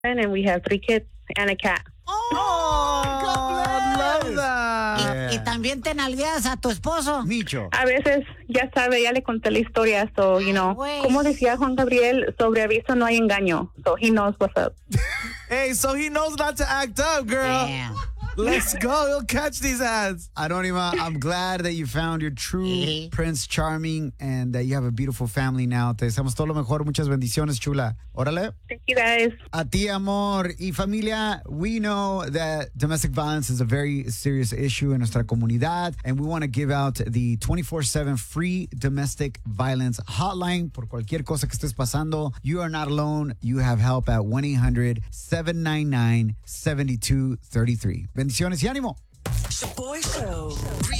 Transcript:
and we have 3 kids and a cat. Oh, God love that. Y también te nalgueas a tu esposo. Micho. A veces, ya sabe, ya le conté la historia, so, güey. como decía Juan Gabriel, sobre aviso no hay engaño. So he knows what's up. Hey, so he knows not to act up, girl. Damn. Let's go. He'll catch these ads. Anonima, I'm glad that you found your true Prince Charming and that you have a beautiful family now. Te deseamos todo lo mejor. Muchas bendiciones, chula. Órale. Thank you, guys. A ti, amor. Y familia, we know that domestic violence is a very serious issue in nuestra comunidad, and we want to give out the 24/7 free domestic violence hotline por cualquier cosa que estés pasando. You are not alone. You have help at 1-800-799-7233. Bendiciones y ánimo. Shaboy Show.